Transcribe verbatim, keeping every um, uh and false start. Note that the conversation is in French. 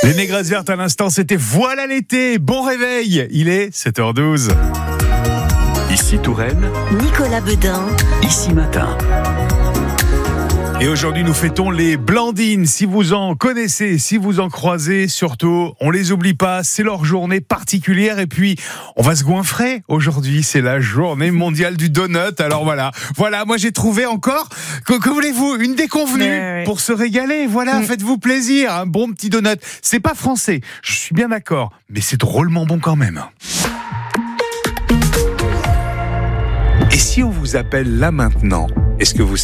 Les Négresses Vertes à l'instant, c'était Voilà l'été. Bon réveil, il est sept heures douze. Ici Touraine, Nicolas Bedain, ici Matin. Et aujourd'hui, nous fêtons les Blandines. Si vous en connaissez, si vous en croisez, surtout, on les oublie pas. C'est leur journée particulière. Et puis, on va se goinfrer. Aujourd'hui, c'est la journée mondiale du donut. Alors voilà. Voilà. Moi, j'ai trouvé encore, que, que voulez-vous, une déconvenue ouais, ouais. pour se régaler. Voilà. Mm. Faites-vous plaisir. Un bon petit donut. C'est pas français. Je suis bien d'accord. Mais c'est drôlement bon quand même. Et si on vous appelle là maintenant, est-ce que vous savez